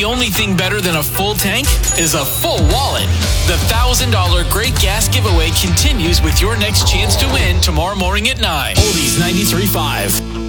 the only thing better than a full tank is a full wallet. The $1,000 Great Gas Giveaway continues with your next chance to win tomorrow morning at 9. Oldies 93.5.